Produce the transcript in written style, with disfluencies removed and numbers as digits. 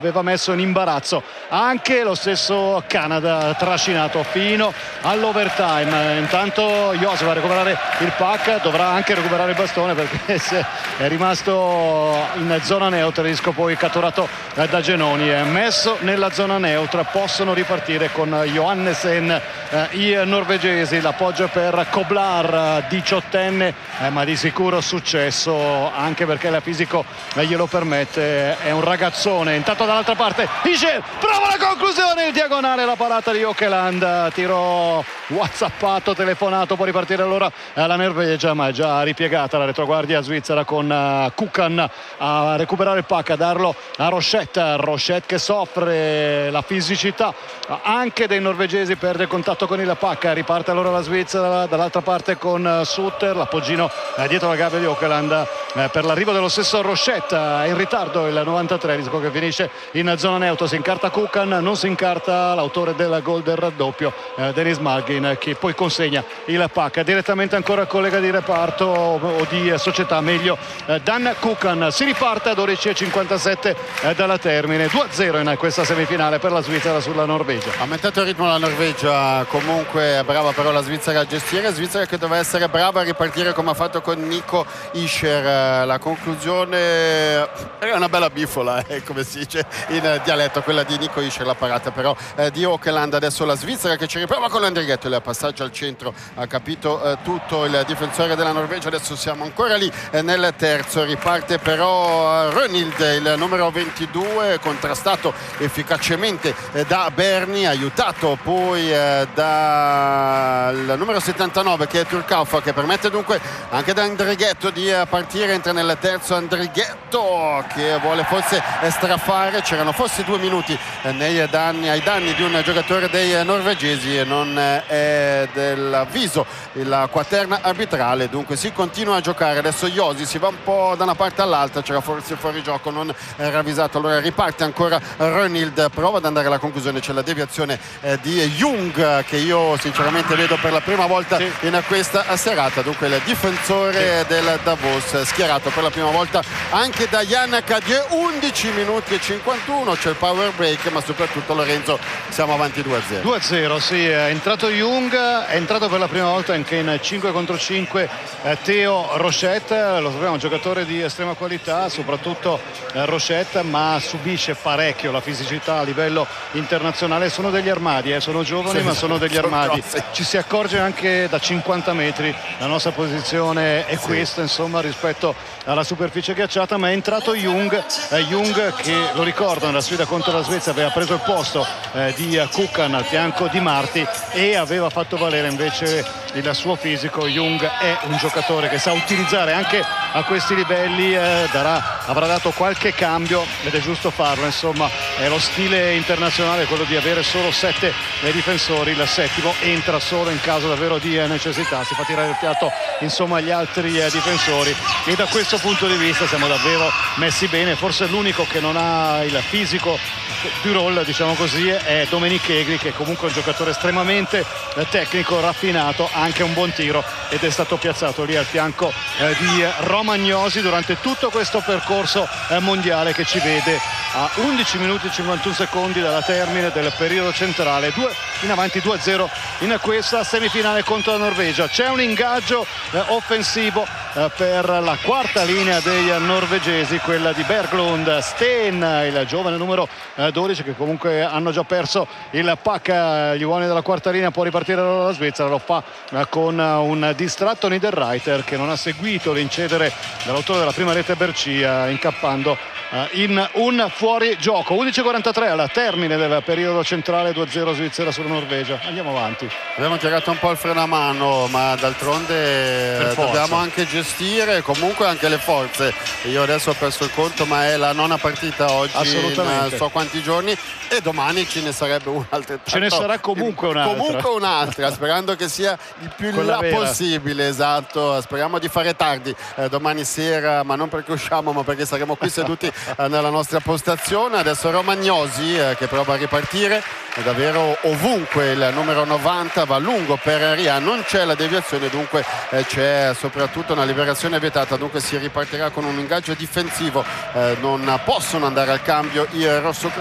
aveva messo in imbarazzo anche lo stesso Canada, trascinato fino all'overtime. Intanto Josi va a recuperare il puck, dovrà anche recuperare il bastone perché se è rimasto in zona neutra, disco poi catturato da Genoni. È messo nella zona neutra, possono ripartire con Johannesen i norvegesi. L'appoggio per Koblar, 18enne, ma di sicuro successo anche perché il fisico glielo permette. È un ragazzone. Intanto dall'altra parte Ischer prova la conclusione, il diagonale, la parata di Åkerland, tiro whatsappato, telefonato, può ripartire allora la Norvegia, ma è già ripiegata la retroguardia svizzera con Kukan a recuperare il puck, a darlo a Rochette che soffre la fisicità anche dei norvegesi, perde il contatto con il puck, riparte allora la Svizzera dall'altra parte con Sutter, l'appoggino dietro la gabbia di Åkerland per l'arrivo dello stesso Rochette. È in ritardo il 93, disco che finisce in zona neutra, si incarta Kukan, non si incarta l'autore del gol del raddoppio, Denis Malgin, che poi consegna il puck direttamente ancora al collega di reparto o di società, meglio Dan Kukan. Si riparte a 12:57 dalla termine, 2-0 in questa semifinale per la Svizzera sulla Norvegia. Ha aumentato il ritmo la Norvegia, comunque è brava però la Svizzera a gestire, Svizzera che doveva essere brava a ripartire come ha fatto con Nico Ischer. La conclusione è una bella bifola, come si dice in dialetto, quella di Nico Ischer, la parata però di Åkerland. Adesso la Svizzera che ci riprova con l'Andrighetto, il passaggio al centro, ha capito tutto il difensore della Norvegia. Adesso siamo ancora lì nel terzo, riparte però Rönild, il numero 22, contrastato efficacemente da Berni, aiutato poi dal numero 79 che è Turkauf, che permette dunque anche ad Andrighetto di partire. Entra nel terzo Andrighetto che vuole forse strafare, c'erano forse 2 minuti ai danni di un giocatore dei norvegesi e non è dell'avviso la quaterna arbitrale, dunque si continua a giocare. Adesso Josi si va un po' da una parte all'altra, c'era forse fuori gioco, non era avvisato, allora riparte ancora Rönild, prova ad andare alla conclusione, c'è la deviazione di Jung che io sinceramente vedo per la prima volta in questa serata, dunque il difensore del Davos schierato per la prima volta anche da Yann Cadieux. 11 minuti e 51, c'è il power break, ma soprattutto Lorenzo siamo avanti 2-0. 2-0, sì, è entrato Jung, è entrato per la prima volta anche in 5 contro 5 Theo Rochette, lo sappiamo, un giocatore di estrema qualità, soprattutto Rochette, ma subisce parecchio la fisicità a livello internazionale. Sono degli armadi, sono giovani ma sono degli armadi, ci si accorge anche da 50 metri, la nostra posizione è questa insomma rispetto alla superficie ghiacciata, ma è entrato Jung che, lo ricordo, nella sfida contro la Svezia aveva preso il posto di Kukan al fianco di Marti e aveva fatto valere invece il suo fisico. Jung è un giocatore che sa utilizzare anche a questi livelli, avrà dato qualche cambio ed è giusto farlo, insomma è lo stile internazionale quello di avere solo 7 difensori, il settimo entra solo in caso davvero di necessità, si fa tirare il fiato insomma agli altri difensori e da questo punto di vista siamo davvero messi bene. Forse l'unico che non ha il fisico di roll, diciamo così, è Dominic Egli, che comunque è un giocatore estremamente tecnico, raffinato, anche un buon tiro, ed è stato piazzato lì al fianco di Romagnosi durante tutto questo percorso mondiale che ci vede a 11 minuti e 51 secondi dalla termine del periodo centrale, in avanti 2-0 in questa semifinale contro la Norvegia. C'è un ingaggio offensivo per la quarta linea dei norvegesi, quella di Berglund, Steen, il giovane numero 12, che comunque hanno già perso il puck. Gli uomini della quarta linea, può ripartire la Svizzera, lo fa con un distratto Niederreiter che non ha seguito l'incedere dell'autore della prima rete Bercia, incappando in un fuorigioco. 11:43 alla termine del periodo centrale, 2-0 Svizzera sulla Norvegia. Andiamo avanti. Abbiamo tirato un po' il freno a mano, ma d'altronde dobbiamo anche gestire comunque anche le forze. Io adesso ho perso il conto, ma è la nona partita oggi in so quanti giorni, e domani ce ne sarebbe un'altra. Ce ne sarà comunque un'altra, sperando che sia il più in là possibile. Esatto, speriamo di fare tardi domani sera, ma non perché usciamo, ma perché saremo qui seduti nella nostra postazione. Adesso Romagnosi che prova a ripartire, è davvero ovunque il numero 90, va lungo per Ria, non c'è la deviazione, dunque c'è soprattutto una liberazione vietata, dunque si ripartirà con un ingaggio difensivo, non possono andare al cambio i rossocrossi.